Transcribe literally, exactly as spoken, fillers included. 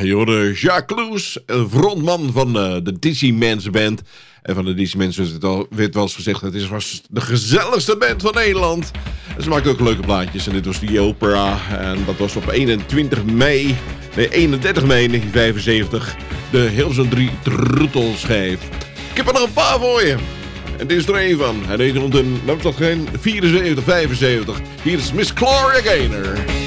je hoorde Jacques Loes, frontman van uh, de Dizzy Mans Band. En van de Dizzy Mans werd wel eens gezegd, het is was de gezelligste band van Nederland. En ze maakten ook leuke plaatjes en dit was die opera. En dat was op eenentwintig mei, nee eenendertig mei negentien vijfenzeventig, de Hilversum drie troetelschijf. Ik heb er nog een paar voor je. En dit is er een van. Hij deed rond een, nou toch geen vierenzeventig, vijfenzeventig. Hier is Miss Gloria Gaynor.